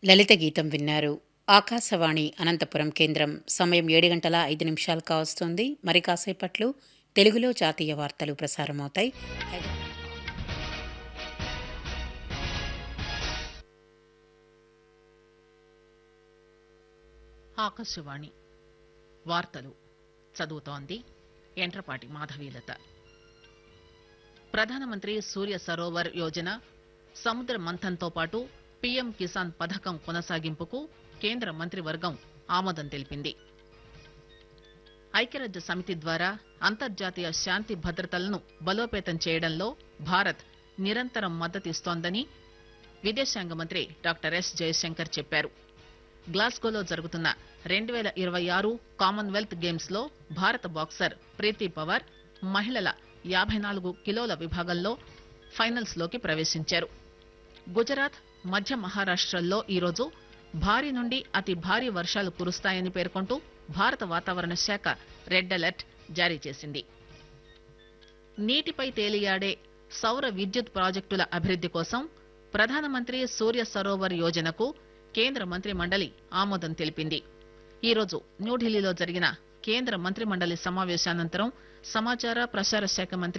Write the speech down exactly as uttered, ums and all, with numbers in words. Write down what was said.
లలిత గీతం విన్నారు. ఆకాశవాణి అనంతపురం కేంద్రం. సమయం ఏడు గంటల ఐదు నిమిషాలు కావస్తోంది. మరి కాసేపట్లో తెలుగులో జాతీయ వార్తలు ప్రసారమవుతాయి. హైద- ఆకాశవాణి వార్తలు చదువుతోంది ఎంట్రపాటి మాధవీలత. ప్రధానమంత్రి సూర్య సరోవర్ యోజన, సముద్ర మంథన్తో పాటు పీఎం కిసాన్ పథకం కొనసాగింపుకు కేంద్ర మంత్రివర్గం ఆమోదం తెలిపింది. ఐక్యరాజ్య సమితి ద్వారా అంతర్జాతీయ శాంతి భద్రతలను బలోపేతం చేయడంలో భారత్ నిరంతరం మద్దతిస్తోందని విదేశాంగ మంత్రి డాక్టర్ ఎస్ జయశంకర్ చెప్పారు. గ్లాస్గోలో జరుగుతున్న రెండు వేల ఇరవై ఆరు కామన్వెల్త్ గేమ్స్ లో భారత బాక్సర్ ప్రీతి పవార్ మహిళల యాభై నాలుగు కిలోల విభాగంలో ఫైనల్స్ లోకి ప్రవేశించారు. గుజరాత్, మధ్య మహారాష్టల్లో ఈరోజు భారీ నుండి అతి భారీ వర్షాలు కురుస్తాయని పేర్కొంటూ భారత వాతావరణ శాఖ రెడ్ అలర్ట్ జారీ చేసింది. నీటిపై తేలియాడే సౌర విద్యుత్ ప్రాజెక్టుల అభివృద్ది కోసం ప్రధానమంత్రి సూర్య సరోవర్ యోజనకు కేంద్ర మంత్రి మండలి ఆమోదం తెలిపింది. ఈరోజు న్యూఢిల్లీలో జరిగిన కేంద్ర మంత్రి మండలి సమావేశానంతరం సమాచార ప్రసార శాఖ మంత్రి